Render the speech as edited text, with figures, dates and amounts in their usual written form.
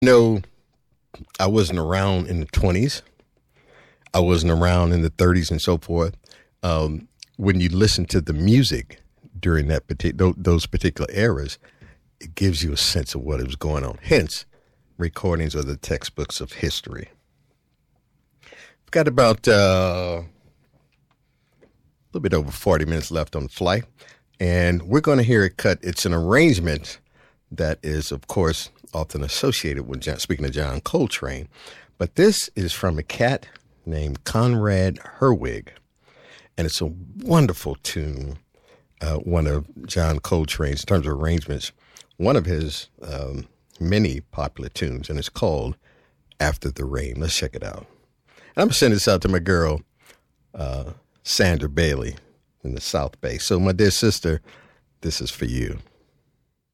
No, I wasn't around in the 20s. I wasn't around in the 30s and so forth. When you listen to the music during those particular eras, it gives you a sense of what was going on. Hence, recordings are the textbooks of history. We've got about a little bit over 40 minutes left on the flight, and we're going to hear it cut. It's an arrangement that is, of course, often associated with speaking of John Coltrane, but this is from a cat named Conrad Herwig, and it's a wonderful tune, one of John Coltrane's, in terms of arrangements, one of his many popular tunes, and it's called After the Rain. Let's check it out. And I'm going to send this out to my girl, Sandra Bailey in the South Bay. So, my dear sister, this is for you.